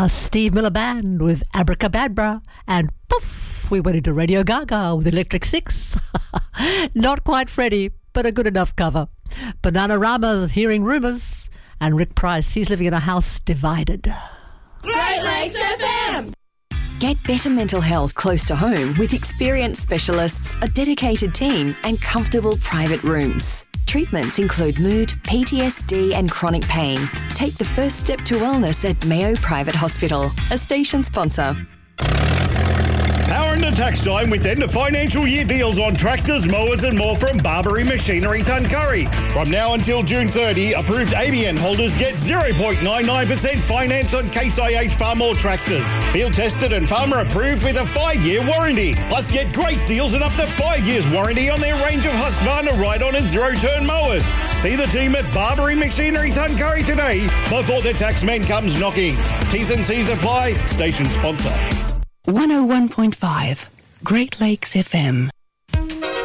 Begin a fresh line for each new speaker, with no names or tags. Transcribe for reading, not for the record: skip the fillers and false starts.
Steve Miller Band with Abracadabra, and poof, we went into Radio Gaga with Electric Six. Not quite Freddie, but a good enough cover. Bananarama's Hearing Rumours, and Rick Price, he's living in a house divided.
Great Lakes FM!
Get better mental health close to home with experienced specialists, a dedicated team, and comfortable private rooms. Treatments include mood, PTSD and chronic pain. Take the first step to wellness at Mayo Private Hospital, a station sponsor.
Power into tax time with end of financial year deals on tractors, mowers and more from Barbary Machinery Tuncurry. From now until June 30, approved ABN holders get 0.99% finance on Case IH Farmall tractors. Field tested and farmer approved with a 5-year warranty. Plus get great deals and up to 5 years warranty on their range of Husqvarna ride-on and zero-turn mowers. See the team at Barbary Machinery Tuncurry today before the taxman comes knocking. T's and C's apply. Station sponsor.
101.5 Great Lakes FM.